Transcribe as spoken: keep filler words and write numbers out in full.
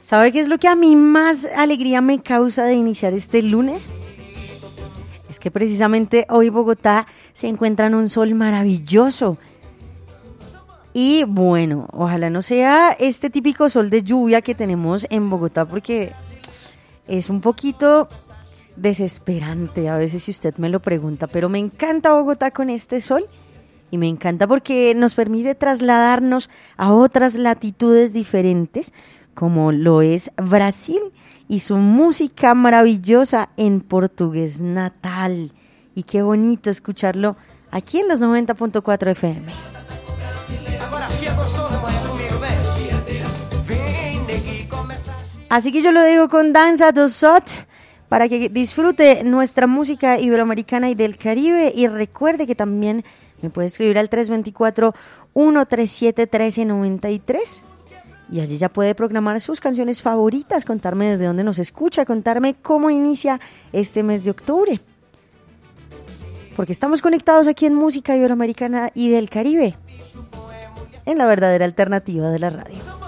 ¿Sabe qué es lo que a mí más alegría me causa de iniciar este lunes? Es que precisamente hoy Bogotá se encuentra en un sol maravilloso. Y bueno, ojalá no sea este típico sol de lluvia que tenemos en Bogotá, porque es un poquito desesperante a veces si usted me lo pregunta, pero me encanta Bogotá con este sol y me encanta porque nos permite trasladarnos a otras latitudes diferentes, como lo es Brasil y su música maravillosa en portugués natal. Y qué bonito escucharlo aquí en los noventa punto cuatro F M. Así que yo lo dejo con Danza do Sot para que disfrute nuestra música iberoamericana y del Caribe. Y recuerde que también me puede escribir al tres dos cuatro, uno tres siete, uno tres nueve tres. Y allí ya puede programar sus canciones favoritas, contarme desde dónde nos escucha, contarme cómo inicia este mes de octubre. Porque estamos conectados aquí en Música Iberoamericana y del Caribe, en la verdadera alternativa de la radio.